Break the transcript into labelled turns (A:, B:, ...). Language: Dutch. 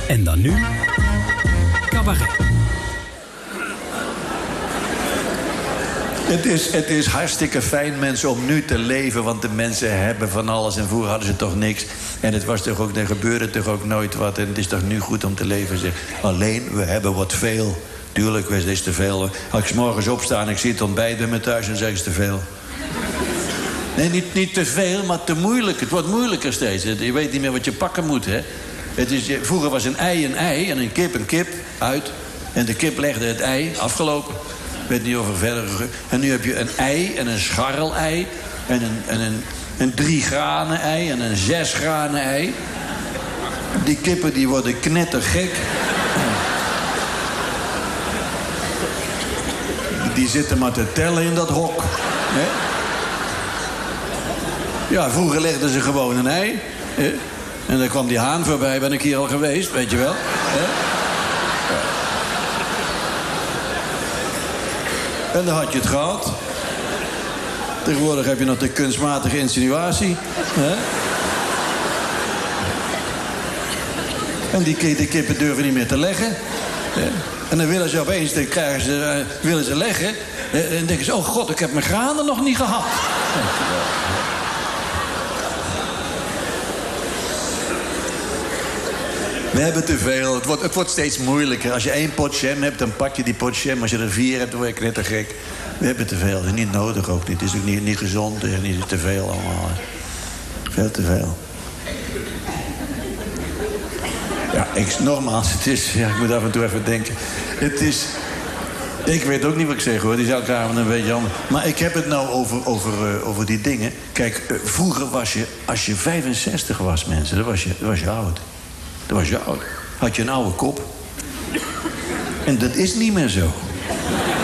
A: En dan nu... Cabaret.
B: Het is hartstikke fijn, mensen, om nu te leven. Want de mensen hebben van alles en vroeger hadden ze toch niks. En het was toch ook, er gebeurde toch ook nooit wat. En het is toch nu goed om te leven, zeg. Alleen, we hebben wat veel. Tuurlijk, het is te veel. Als ik 's morgens opsta en ik zie het ontbijt bij me thuis... dan zeg ik, het is te veel. Nee, niet te veel, maar te moeilijk. Het wordt moeilijker steeds. Je weet niet meer wat je pakken moet, hè. Vroeger was een ei en een kip uit. En de kip legde het ei, afgelopen. Ik weet niet of er verder... En nu heb je een ei en een scharrelei... en een 3-granen ei en een 6-granen ei. Die kippen die worden knettergek. Die zitten maar te tellen in dat hok. Hè? Ja, vroeger legden ze gewoon een ei. Hè? En dan kwam die haan voorbij, ben ik hier al geweest, weet je wel. Hè? En dan had je het gehad. Tegenwoordig heb je nog de kunstmatige insinuatie. Hè? En die kippen durven niet meer te leggen. Hè? En dan willen ze opeens, willen ze leggen. En dan denken ze, oh god, ik heb mijn granen nog niet gehad. We hebben te veel. Het wordt steeds moeilijker. Als je 1 pot jam hebt, dan pak je die pot jam. Als je er 4 hebt, dan word je knettergek. We hebben te veel. Dat is niet nodig ook niet. Het is ook niet gezond. Het is niet te veel allemaal. Veel te veel. Ja, nogmaals, het is... Ja, ik moet af en toe even denken. Het is... Ik weet ook niet wat ik zeg, hoor. Die is elke avond een beetje anders. Maar ik heb het nou over die dingen. Kijk, vroeger was je... Als je 65 was, mensen, dan was je oud. Dat was je oud. Had je een oude kop. En dat is niet meer zo.